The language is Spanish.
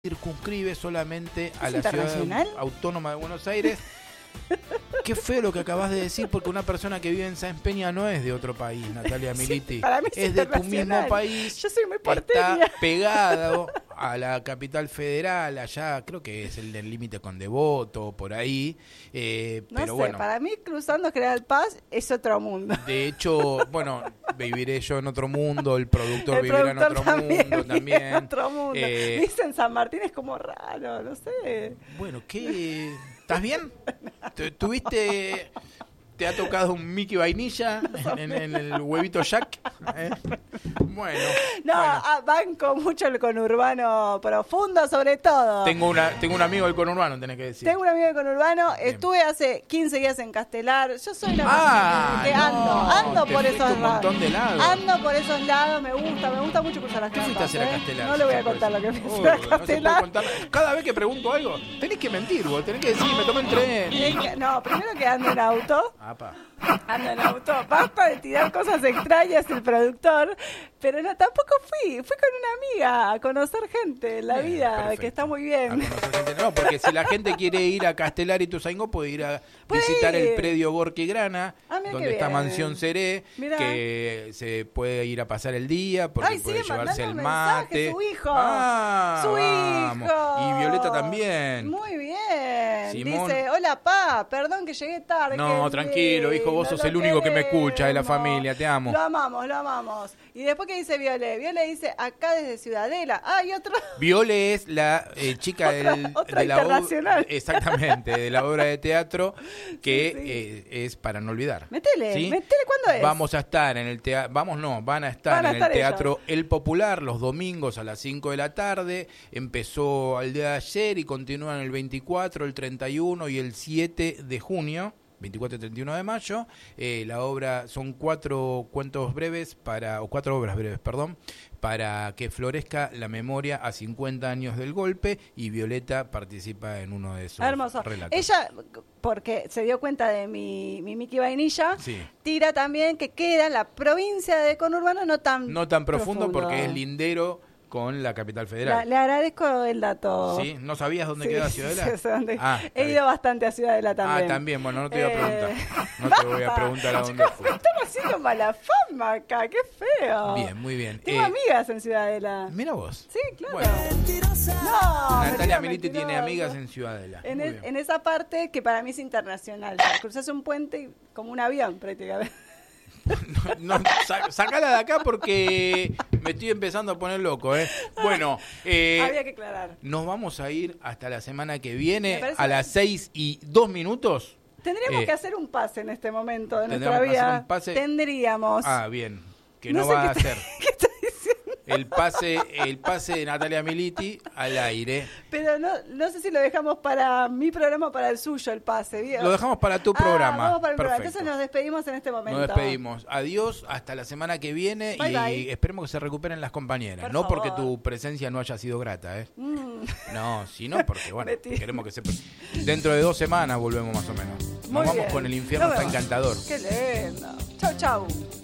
circunscribe solamente a la ciudad autónoma de Buenos Aires. Qué feo lo que acabas de decir, porque una persona que vive en Sáenz Peña no es de otro país, Natalia Militi. Sí, para mí es de tu mismo país. Yo soy muy porteña. Está pegado a la capital federal, allá creo que es el del límite con Devoto, por ahí. No pero sé, bueno, para mí cruzando General Paz es otro mundo. de hecho, bueno, viviré yo en otro mundo, el productor vivirá en otro mundo también. En otro mundo. Dicen San Martín es como raro, no sé. Bueno, ¿qué? ¿Estás bien? ¿Tuviste... ¿Te ha tocado un Mickey Vainilla en el huevito Jack? Bueno. No, bueno. Banco mucho el conurbano profundo, sobre todo. Tengo un amigo del conurbano, tenés que decir. Tengo un amigo del conurbano. Bien. Estuve hace 15 días en Castelar. Yo soy la que ando por esos lados. Ando por esos lados, me gusta mucho cruzar las ¿Qué fuiste a hacer a Castelar? No le voy a contar lo que fui a Castelar. No cada vez que pregunto algo, tenés que mentir, vos tenés que decir, me tomé el tren. No, primero que ando en auto. Ando en auto, basta de tirar cosas extrañas el productor, pero no, tampoco fui con una amiga a conocer gente en la vida, perfecto. Que está muy bien. A conocer gente, no, porque si la gente quiere ir a Castelar y Ituzaingó, puede ir a visitar el predio Gorki Grana, donde está Mansión Seré, que se puede ir a pasar el día, porque puede llevarse el mate. Su hijo. Su hijo. Y Violeta también. Muy bien. Simón. Dice, hola pa, perdón que llegué tarde. No, tranquilo, hijo, vos sos el único que me escucha de la familia, te amo. Lo amamos. Y después, ¿qué dice Viole? Viole dice, acá desde Ciudadela. Y otro. Viole es la chica de la internacional. Exactamente, de la obra de teatro que es para no olvidar. Métele, ¿cuándo es? Vamos a estar en el teatro, van a estar en el Teatro El Popular los domingos a las 5 de la tarde. Empezó el día de ayer y continúa en el 24, el 31 y el 7 de junio. 24 y 31 de mayo, la obra son 4 obras breves, para que florezca la memoria a 50 años del golpe, y Violeta participa en uno de esos hermoso relatos. Ella, porque se dio cuenta de mi Mickey Vainilla, sí. Tira también que queda en la provincia de conurbano no tan profundo, porque es lindero con la capital federal. Le agradezco el dato. ¿Sí? ¿No sabías dónde queda Ciudadela? Sí, dónde. He ido bastante a Ciudadela también. También. Bueno, no te voy a preguntar. No te voy a preguntar a dónde fue. Estamos haciendo mala fama acá. Qué feo. Bien, muy bien. Tengo amigas en Ciudadela. Mira vos. Sí, claro. Bueno. No, Natalia Militi tiene amigas en Ciudadela. En esa parte que para mí es internacional. Cruzas un puente como un avión prácticamente. Sacala de acá porque me estoy empezando a poner loco, Bueno, había que aclarar. Nos vamos a ir hasta la semana que viene a las 6:02. Tendríamos que hacer un pase en este momento de nuestra vida. Tendríamos. Bien. Que no va a hacer. ¿Qué estás diciendo? El pase de Natalia Militi al aire. Pero no sé si lo dejamos para mi programa o para el suyo, el pase. ¿Bien? Lo dejamos para tu programa. Vamos para el programa. Entonces nos despedimos en este momento. Nos despedimos. Adiós, hasta la semana que viene. Bye. Esperemos que se recuperen las compañeras. No porque tu presencia no haya sido grata, No, sino porque, bueno, queremos que dentro de 2 semanas volvemos más o menos. Nos vamos con El infierno está encantador. Qué lindo. Chau.